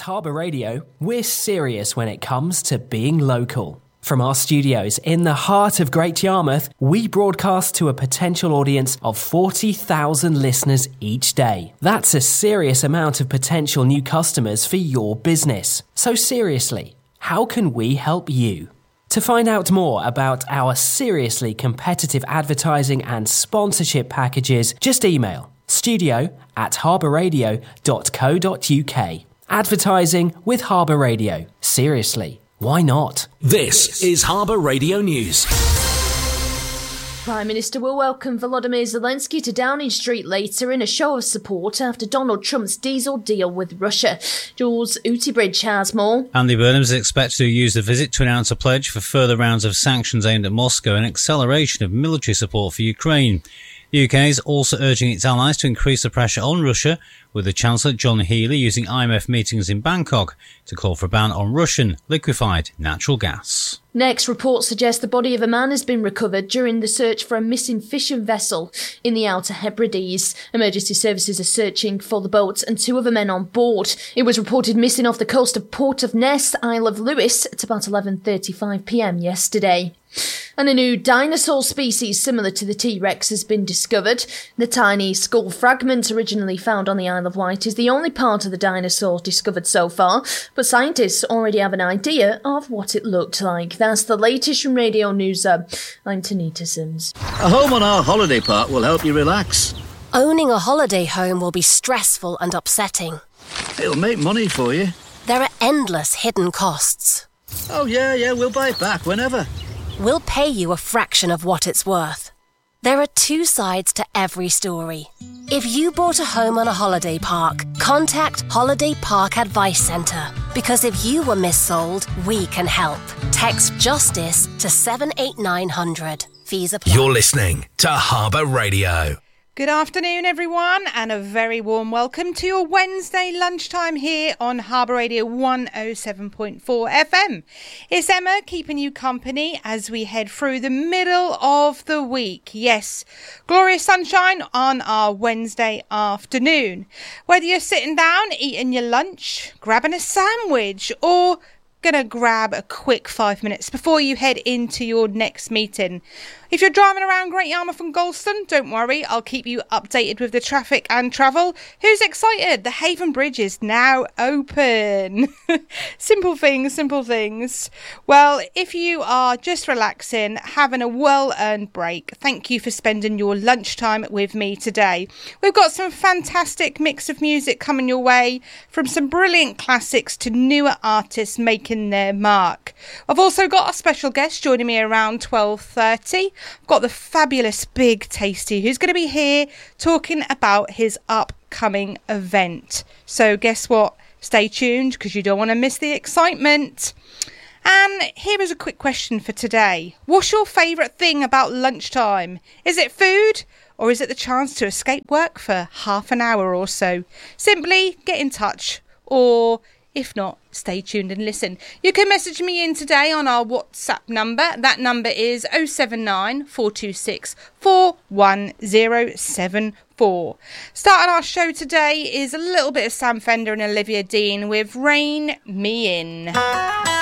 Harbour Radio, we're serious when it comes to being local. From our studios in the heart of Great Yarmouth, we broadcast to a potential audience of 40,000 listeners each day. That's a serious amount of potential new customers for your business. So seriously, how can we help you? To find out more about our seriously competitive advertising and sponsorship packages, just email studio@harbourradio.co.uk. Advertising with Harbour Radio. Seriously, why not? This is Harbour Radio News. Prime Minister will welcome Volodymyr Zelensky to Downing Street later in a show of support after Donald Trump's diesel deal with Russia. Jules Outibridge has more. Andy Burnham is expected to use the visit to announce a pledge for further rounds of sanctions aimed at Moscow and acceleration of military support for Ukraine. The UK is also urging its allies to increase the pressure on Russia, with the Chancellor John Healey using IMF meetings in Bangkok to call for a ban on Russian liquefied natural gas. Next, reports suggest the body of a man has been recovered during the search for a missing fishing vessel in the Outer Hebrides. Emergency services are searching for the boat and two other men on board. It was reported missing off the coast of Port of Ness, Isle of Lewis, at about 11:35 p.m. yesterday. And a new dinosaur species similar to the T-Rex has been discovered. The tiny skull fragment originally found on the Isle of Wight is the only part of the dinosaur discovered so far, but scientists already have an idea of what it looked like. That's the latest from Radio News. I'm Tanita Sims. A home on our holiday park will help you relax. Owning a holiday home will be stressful and upsetting. It'll make money for you. There are endless hidden costs. Oh, yeah, we'll buy it back whenever. We'll pay you a fraction of what it's worth. There are two sides to every story. If you bought a home on a holiday park, contact Holiday Park Advice Centre. Because if you were missold, we can help. Text JUSTICE to 78900. Fees apply. You're listening to Harbour Radio. Good afternoon, everyone, and a very warm welcome to your Wednesday lunchtime here on Harbour Radio 107.4 FM. It's Emma keeping you company as we head through the middle of the week. Yes, glorious sunshine on our Wednesday afternoon. Whether you're sitting down, eating your lunch, grabbing a sandwich, or gonna grab a quick 5 minutes before you head into your next meeting. If you're driving around Great Yarmouth and Galston, don't worry, I'll keep you updated with the traffic and travel. Who's excited? The Haven Bridge is now open. Simple things. Well, if you are just relaxing, having a well-earned break, thank you for spending your lunchtime with me today. We've got some fantastic mix of music coming your way, from some brilliant classics to newer artists making their mark. I've also got a special guest joining me around 12:30. I've got the fabulous Big Tasty, who's going to be here talking about his upcoming event. So guess what? Stay tuned because you don't want to miss the excitement. And here is a quick question for today. What's your favourite thing about lunchtime? Is it food? Or is it the chance to escape work for half an hour or so? Simply get in touch, or if not, stay tuned and listen. You can message me in today on our WhatsApp number. That number is 079 426 41074. Starting our show today is a little bit of Sam Fender and Olivia Dean with Rain Me In.